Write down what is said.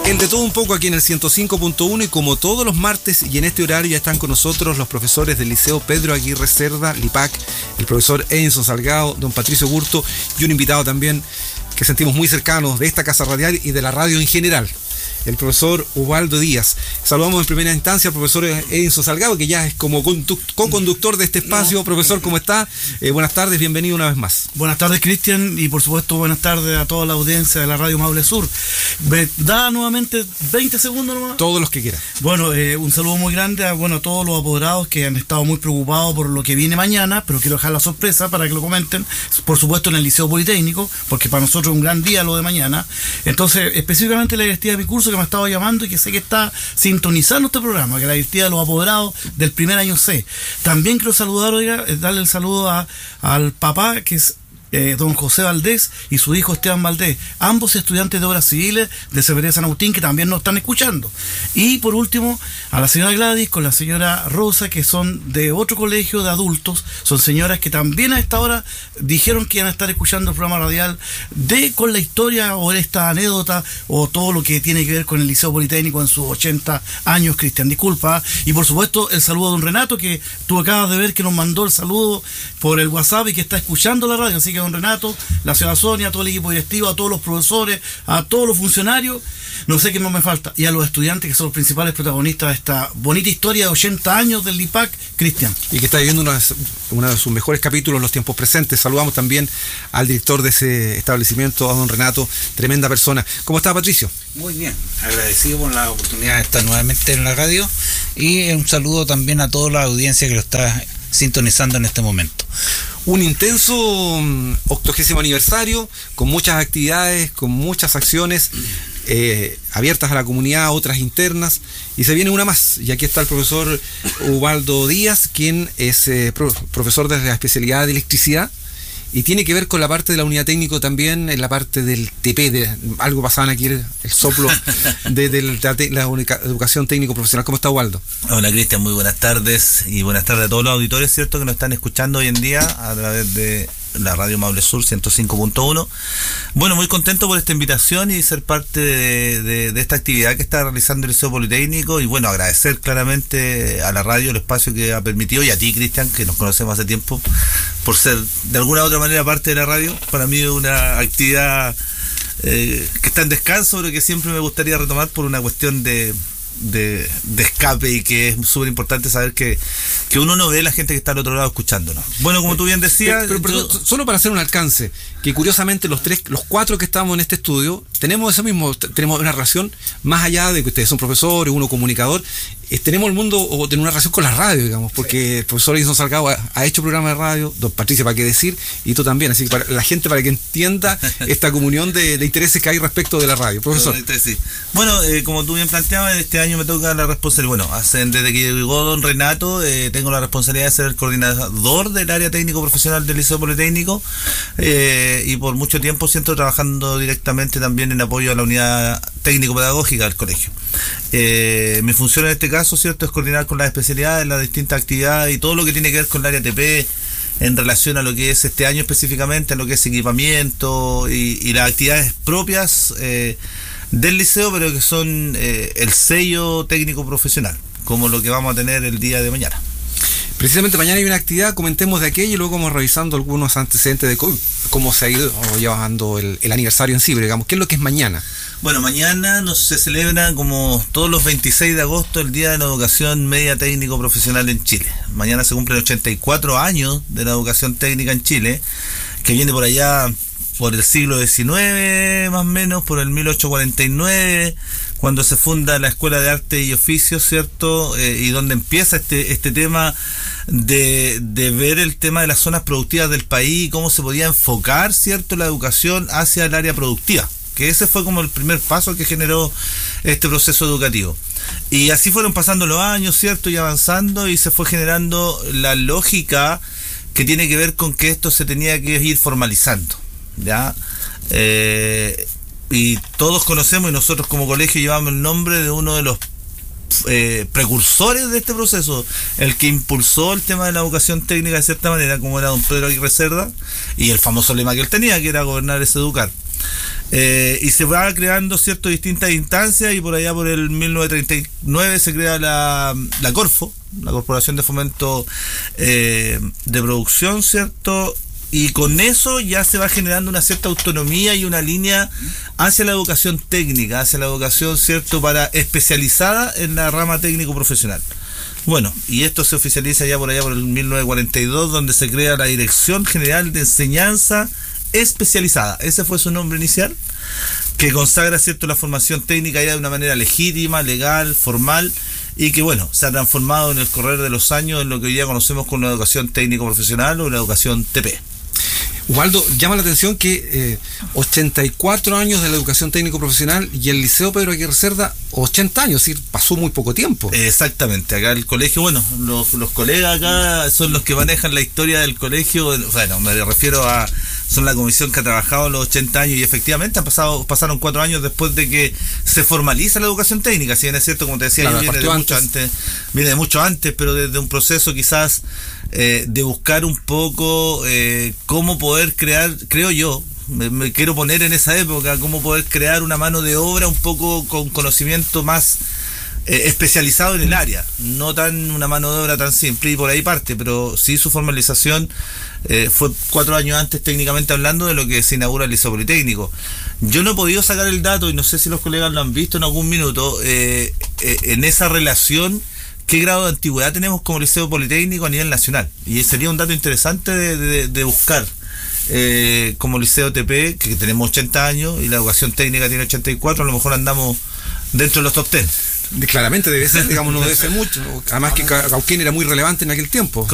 El de todo un poco aquí en el 105.1 y como todos los martes y en este horario ya están con nosotros los profesores del Liceo Pedro Aguirre Cerda, LIPAC, el profesor Edinson Salgado, don Patricio Gurto y un invitado también que sentimos muy cercanos de esta casa radial y de la radio en general, el profesor Ubaldo Díaz. Saludamos en primera instancia al profesor Edinson Salgado, que ya es como co-conductor de este espacio. Profesor, ¿cómo está? Buenas tardes, bienvenido una vez más. Buenas tardes, Cristian, y por supuesto buenas tardes a toda la audiencia de la Radio Maule Sur. ¿Me da nuevamente 20 segundos nomás? Todos los que quieran. Bueno, un saludo muy grande a todos los apoderados que han estado muy preocupados por lo que viene mañana, pero quiero dejar la sorpresa para que lo comenten, por supuesto en el Liceo Politécnico, porque para nosotros es un gran día lo de mañana. Entonces, específicamente la directiva de mi curso que me ha estado llamando y que sé que está sintonizando este programa, que es la directiva de los apoderados del primer año C. También quiero saludar, darle el saludo al papá, que es don José Valdés, y su hijo Esteban Valdés, ambos estudiantes de obras civiles de Severía San Agustín, que también nos están escuchando. Y por último, a la señora Gladys con la señora Rosa, que son de otro colegio de adultos, son señoras que también a esta hora dijeron que iban a estar escuchando el programa radial con la historia o esta anécdota o todo lo que tiene que ver con el Liceo Politécnico en sus 80 años, Cristian, disculpa. Y por supuesto el saludo a don Renato, que tú acabas de ver que nos mandó el saludo por el WhatsApp y que está escuchando la radio, así que don Renato, la señora Sonia, a todo el equipo directivo, a todos los profesores, a todos los funcionarios, no sé qué más me falta, y a los estudiantes que son los principales protagonistas de esta bonita historia de 80 años del LIPAC, Cristian. Y que está viviendo uno de sus mejores capítulos en los tiempos presentes. Saludamos también al director de ese establecimiento, a don Renato, tremenda persona. ¿Cómo está, Patricio? Muy bien, agradecido por la oportunidad de estar nuevamente en la radio y un saludo también a toda la audiencia que lo está sintonizando en este momento. Un intenso 80º aniversario, con muchas actividades, con muchas acciones abiertas a la comunidad, otras internas, y se viene una más. Y aquí está el profesor Ubaldo Díaz, quien es profesor de la especialidad de electricidad, y tiene que ver con la parte de la unidad técnico también, en la parte del TP, algo pasaban aquí el soplo de la educación técnico profesional. ¿Cómo está, Ubaldo? Hola, Cristian, muy buenas tardes, y buenas tardes a todos los auditores, ¿cierto?, que nos están escuchando hoy en día a través de la Radio Maule Sur 105.1. Bueno, muy contento por esta invitación y ser parte de esta actividad que está realizando el Liceo Politécnico, y bueno, agradecer claramente a la radio el espacio que ha permitido, y a ti, Cristian, que nos conocemos hace tiempo, por ser de alguna u otra manera parte de la radio. Para mí es una actividad que está en descanso, pero que siempre me gustaría retomar por una cuestión de escape, y que es súper importante saber que uno no ve a la gente que está al otro lado escuchándonos. Bueno, como tú bien decías, pero solo para hacer un alcance, que curiosamente los cuatro que estamos en este estudio tenemos eso mismo, tenemos una relación más allá de que ustedes son profesores, uno comunicador, tenemos el mundo, o tenemos una relación con la radio, digamos, porque el profesor Edinson Salgado ha hecho programas de radio, don Patricia, para qué decir, y tú también, así que para la gente, para que entienda esta comunión de intereses que hay respecto de la radio. Profesor. Sí. Bueno, como tú bien planteabas, este año me toca la responsabilidad, desde que llegó don Renato, tengo la responsabilidad de ser el coordinador del área técnico profesional del Liceo Politécnico, y por mucho tiempo siento trabajando directamente también en apoyo a la unidad técnico-pedagógica del colegio. Mi función en este caso, ¿cierto?, es coordinar con las especialidades, las distintas actividades y todo lo que tiene que ver con el área TP en relación a lo que es este año específicamente, a lo que es equipamiento y las actividades propias del liceo, pero que son el sello técnico profesional, como lo que vamos a tener el día de mañana. Precisamente mañana hay una actividad, comentemos de aquello y luego vamos revisando algunos antecedentes de cómo se ha ido llevando el aniversario en sí, pero digamos, ¿qué es lo que es mañana? Bueno, mañana se celebra, como todos los 26 de agosto, el Día de la Educación Media Técnico Profesional en Chile. Mañana se cumplen 84 años de la educación técnica en Chile, que viene por allá por el siglo XIX, más o menos, por el 1849, cuando se funda la Escuela de Arte y Oficios, ¿cierto? Y donde empieza este tema de ver el tema de las zonas productivas del país y cómo se podía enfocar, ¿cierto?, la educación hacia el área productiva, que ese fue como el primer paso que generó este proceso educativo. Y así fueron pasando los años, ¿cierto?, y avanzando, y se fue generando la lógica que tiene que ver con que esto se tenía que ir formalizando, ¿ya? Y todos conocemos, y nosotros como colegio llevamos el nombre de uno de los precursores de este proceso, el que impulsó el tema de la educación técnica de cierta manera, como era don Pedro Aguirre Cerda, y el famoso lema que él tenía, que era gobernar es educar. Y se va creando, ¿cierto?, distintas instancias, y por allá por el 1939 se crea la Corfo, la Corporación de Fomento de Producción, ¿cierto? Y con eso ya se va generando una cierta autonomía y una línea hacia la educación técnica, hacia la educación, ¿cierto?, para especializada en la rama técnico profesional. Bueno, y esto se oficializa ya por allá por el 1942, donde se crea la Dirección General de Enseñanza Especializada. Ese fue su nombre inicial, que consagra, ¿cierto?, la formación técnica ya de una manera legítima, legal, formal, y que, bueno, se ha transformado en el correr de los años en lo que hoy día conocemos como la educación técnico profesional o la educación TP. Ubaldo, llama la atención que 84 años de la educación técnico profesional y el Liceo Pedro Aguirre Cerda 80 años, es decir, pasó muy poco tiempo. Exactamente, acá el colegio, bueno, los colegas acá son los que manejan la historia del colegio, bueno, me refiero a, son la comisión que ha trabajado los 80 años, y efectivamente pasaron 4 años después de que se formaliza la educación técnica. Si bien es cierto, como te decía, claro, viene de mucho antes, pero desde un proceso quizás de buscar un poco cómo poder crear, creo yo, me quiero poner en esa época, cómo poder crear una mano de obra un poco con conocimiento más especializado en el área, no tan una mano de obra tan simple, y por ahí parte, pero sí su formalización fue 4 años antes, técnicamente hablando, de lo que se inaugura el Liceo Politécnico. Yo no he podido sacar el dato, y no sé si los colegas lo han visto en algún minuto, en esa relación, qué grado de antigüedad tenemos como Liceo Politécnico a nivel nacional, y sería un dato interesante de buscar. Como Liceo TP, que tenemos 80 años, y la educación técnica tiene 84, a lo mejor andamos dentro de los top 10. Claramente debe ser, digamos, no debe ser mucho. Además que Cauquén era muy relevante en aquel tiempo.